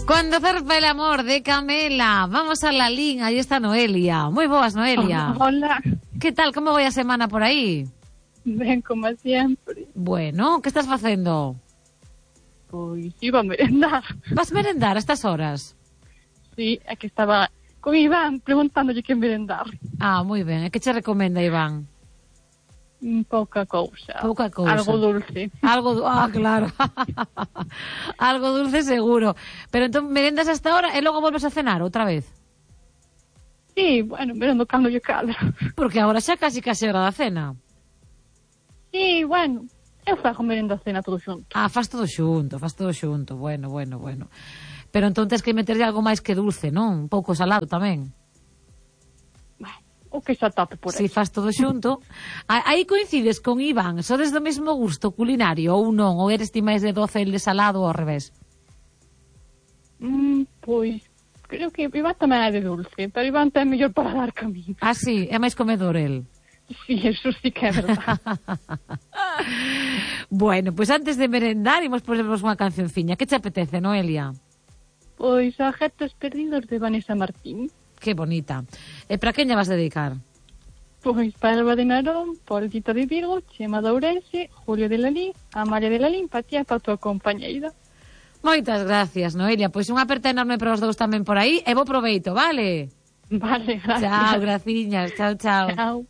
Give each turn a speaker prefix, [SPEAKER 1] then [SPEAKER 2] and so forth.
[SPEAKER 1] Cuando zarpa el amor de Camela. Vamos a la línea, aí está Noelia. Moi boas, Noelia.
[SPEAKER 2] Hola.
[SPEAKER 1] Que tal, como vai a semana por aí?
[SPEAKER 2] Ben, como sempre.
[SPEAKER 1] Bueno, que estás facendo?
[SPEAKER 2] Pois iba a merendar.
[SPEAKER 1] Vas merendar a estas horas?
[SPEAKER 2] Sí, é que estaba con Iván preguntándolle que merendar.
[SPEAKER 1] Ah, moi ben. E que che recomenda, Iván?
[SPEAKER 2] Pouca cousa.
[SPEAKER 1] Pouca cousa.
[SPEAKER 2] Algo dulce.
[SPEAKER 1] Claro. Algo dulce seguro. Pero entón merendas hasta ahora e logo volves a cenar outra vez?
[SPEAKER 2] Sí, bueno, merendo cando lle cadra.
[SPEAKER 1] Porque agora xa casi hora da cena.
[SPEAKER 2] Sí, bueno, eu fago merenda a cena todo xunto.
[SPEAKER 1] Ah, faz todo xunto. Bueno. Pero entón tens que meterlle algo máis que dulce, non? Un pouco salado tamén.
[SPEAKER 2] O que xa tape por aí.
[SPEAKER 1] Si faz todo xunto. Aí coincides con Iván, sodes do mesmo gusto culinario ou non? Ou eres ti máis de doce e el de salado ou ao revés?
[SPEAKER 2] Pois, creo que Iván tamén é de dulce, pero Iván ten mellor para dar camino.
[SPEAKER 1] Ah, sí, é máis comedor el.
[SPEAKER 2] Sí, eso sí que é verdad.
[SPEAKER 1] Bueno, pois antes de merendar imos ponernos unha cancionciña. Que te apetece, Noelia?
[SPEAKER 2] Pois Objetos Perdidos de Vanessa Martín.
[SPEAKER 1] Que bonita. E para quen lle vas dedicar?
[SPEAKER 2] Pois para Alba de Narón, Polita de Vigo, Chema de Ourense, Julio de Lalín, Amalia de Lalín, para ti e para a tua compañeira.
[SPEAKER 1] Moitas gracias, Noelia. Pois unha aperta enorme para os dous tamén por aí e bo proveito, vale?
[SPEAKER 2] Vale, gracias.
[SPEAKER 1] Chao, graciñas. Chao.
[SPEAKER 2] Chao.